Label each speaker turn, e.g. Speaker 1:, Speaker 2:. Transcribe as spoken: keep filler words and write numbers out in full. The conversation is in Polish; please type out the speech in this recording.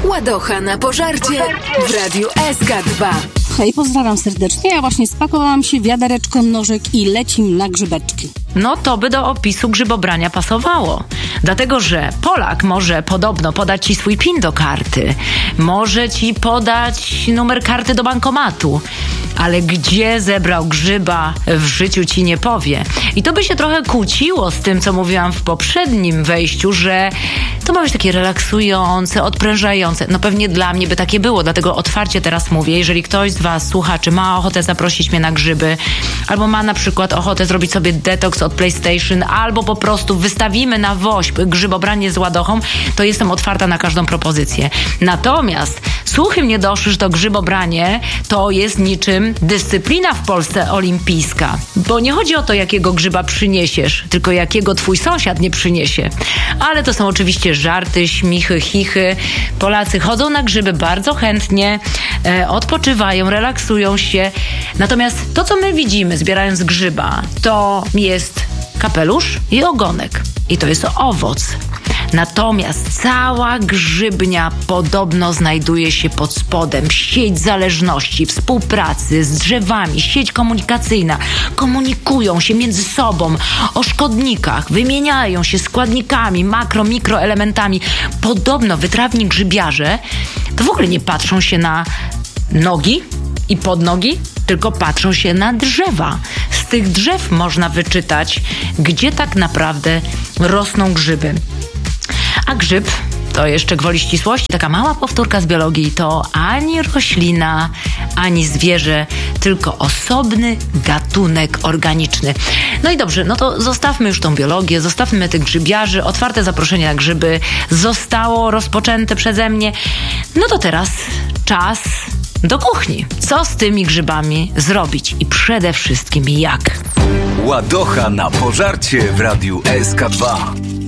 Speaker 1: Ładocha na pożarcie w Radiu S K dwa.
Speaker 2: Hej, pozdrawiam serdecznie. Ja właśnie spakowałam się, wiadereczko, nożek i lecim na grzybeczki.
Speaker 3: No to by do opisu grzybobrania pasowało. Dlatego, że Polak może podobno podać ci swój PIN do karty. Może ci podać numer karty do bankomatu. Ale gdzie zebrał grzyba, w życiu ci nie powie. I to by się trochę kłóciło z tym, co mówiłam w poprzednim wejściu, że to ma być takie relaksujące, odprężające. No pewnie dla mnie by takie było, dlatego otwarcie teraz mówię. Jeżeli ktoś z was, słuchaczy, ma ochotę zaprosić mnie na grzyby, albo ma na przykład ochotę zrobić sobie detoks od PlayStation, albo po prostu wystawimy na woźb grzybobranie z ładochą, to jestem otwarta na każdą propozycję. Natomiast słuchy mnie doszły, że to grzybobranie to jest niczym dyscyplina w Polsce olimpijska. Bo nie chodzi o to, jakiego grzyba przyniesiesz, tylko jakiego twój sąsiad nie przyniesie. Ale to są oczywiście żarty, śmichy, chichy. Polacy chodzą na grzyby bardzo chętnie, e, odpoczywają, relaksują się. Natomiast to, co my widzimy zbierając grzyba, to jest kapelusz i ogonek. I to jest owoc. Natomiast cała grzybnia podobno znajduje się pod spodem. Sieć zależności, współpracy z drzewami, sieć komunikacyjna. Komunikują się między sobą o szkodnikach, wymieniają się składnikami, makro, mikroelementami. Podobno wytrawni grzybiarze to w ogóle nie patrzą się na nogi i podnogi, tylko patrzą się na drzewa. Z tych drzew można wyczytać, gdzie tak naprawdę rosną grzyby. A grzyb, to jeszcze gwoli ścisłości, taka mała powtórka z biologii, to ani roślina, ani zwierzę, tylko osobny gatunek organiczny. No i dobrze, no to zostawmy już tą biologię, zostawmy tych grzybiarzy, otwarte zaproszenie na grzyby zostało rozpoczęte przeze mnie. No to teraz czas do kuchni. Co z tymi grzybami zrobić i przede wszystkim jak?
Speaker 4: Ładocha na pożarcie w Radiu S K dwa.